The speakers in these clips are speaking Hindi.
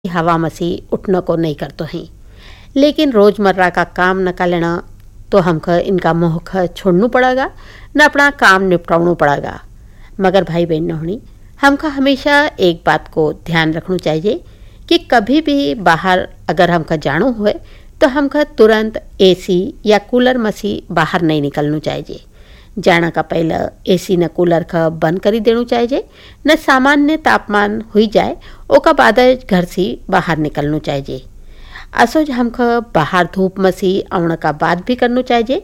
हवा मसी उठने को नहीं करते हैं, लेकिन रोज़मर्रा का काम न कर लेना तो हमको इनका मोह छोड़ना पड़ेगा न अपना काम निपटाना पड़ेगा। मगर भाई बहन होनी हमको हमेशा एक बात को ध्यान रखना चाहिए कि कभी भी बाहर अगर हमको जाना हुए तो हमको तुरंत एसी या कूलर मसी बाहर नहीं निकलना चाहिए। जाना का पहले एसी न कूलर का बंद करी देना चाहिए, न सामान्य तापमान हुई जाए ओका बाद घर से बाहर निकलना चाहिए। असोज हमको बाहर धूप मसी आने का बाद भी करना चाहिए।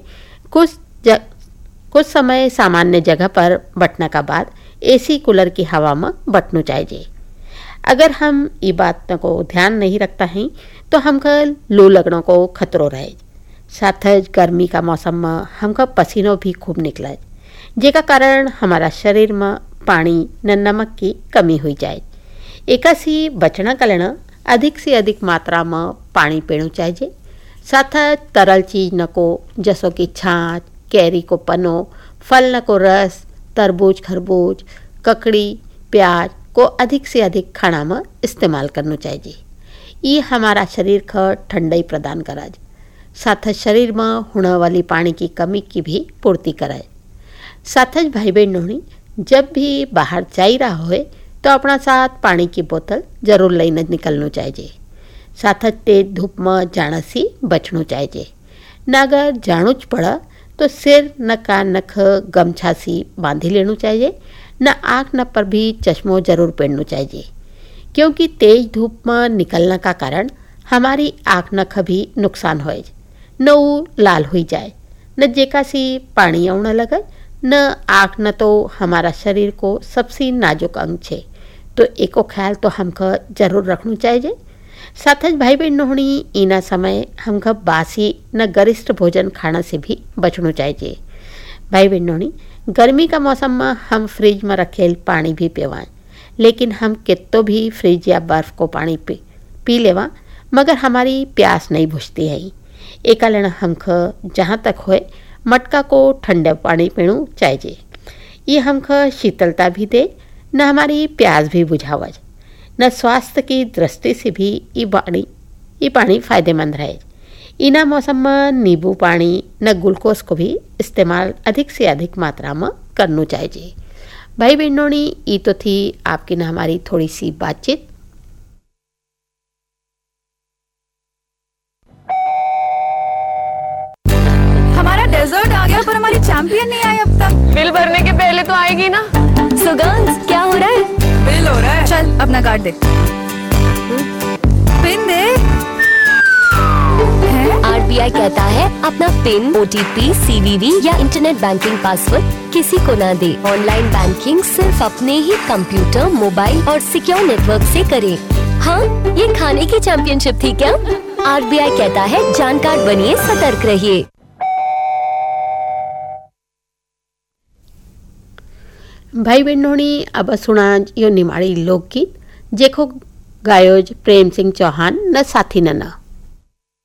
कुछ समय सामान्य जगह पर बैठने का बाद एसी कूलर की हवा में बैठना चाहिए। अगर हम ये बात को ध्यान नहीं रखता हैं तो हमको लू लगने को खतरो रहे। साथ गर्मी का मौसम में हमको पसीनो भी खूब निकले, जेका कारण हमारा शरीर में पानी न नमक की कमी हुई जाए। एक सी बचना का लेना अधिक से अधिक मात्रा में पानी पीना चाहिए। साथ तरल चीज न को जैसो कि छाछ, कैरी को पनो, फल न को रस, तरबूज, खरबूज, ककड़ी, प्याज को अधिक से अधिक खाना में इस्तेमाल करना चाहिए। ये हमारा शरीर को ठंडाई प्रदान कराए, साथ शरीर में होने वाली पानी की कमी की भी पूर्ति कराए। साथ भाई बहनों जब भी बाहर जा रहा हो तो अपना साथ पानी की बोतल जरूर लेने निकलना चाहिए। साथ तेज धूप में जाने से बचना चाहिए। न अगर जाणुच पड़ा तो सिर न कान नख गमछा से बांधी लेना चाहिए। न आँख न पर भी चश्मो जरूर पहनना चाहिए, क्योंकि तेज धूप में निकलने का कारण हमारी आँख नख भी नुकसान होए, न वो लाल हो जाए, न जेका सी पानी आने लगे, न आँख न तो हमारा शरीर को सबसे नाजुक अंग है, तो एको ख्याल तो हमको जरूर रखना चाहिए। साथ ही भाई बहन होनी इना समय हमको बासी न गरिष्ठ भोजन खाना से भी बचना चाहिए। भाई बहन होनी गर्मी का मौसम में हम फ्रिज में रखेल पानी भी पीवाएं, लेकिन हम कितो भी फ्रिज या बर्फ को पानी पी लेवा मगर हमारी प्यास नहीं बुझती है। एक कारण हमको जहाँ तक होए मटका को ठंडे पानी पीना चाहिए। ये हमको शीतलता भी दे, न हमारी प्यास भी बुझावे, न स्वास्थ्य की दृष्टि से भी ये पानी फायदेमंद रहे। इना मौसम में नींबू पानी न ग्लूकोज को भी इस्तेमाल अधिक से अधिक मात्रा में करना चाहिए। भाई बहनों ने ये तो थी आपकी न हमारी थोड़ी सी बातचीत। हमारा डेजर्ट आ गया पर हमारी चैंपियन नहीं आई अब तक। बिल भरने के पहले तो आएगी ना। सुगंध क्या हो रहा है? बिल हो रहा है। चल अपना कार्ड दे। पिन दे। आरबीआई कहता है अपना पिन, ओटीपी, सीवीवी या इंटरनेट बैंकिंग पासवर्ड किसी को ना दे। ऑनलाइन बैंकिंग सिर्फ अपने ही कंप्यूटर, मोबाइल और सिक्योर नेटवर्क से करें। हाँ, ये खाने की चैंपियनशिप थी क्या? आरबीआई कहता है जानकार बनिए, सतर्क रहिए। भाई बहनों ने अब सुना यो निमाड़ी लोकगीत जेको गायोज प्रेम सिंह चौहान न साथी नन्ना।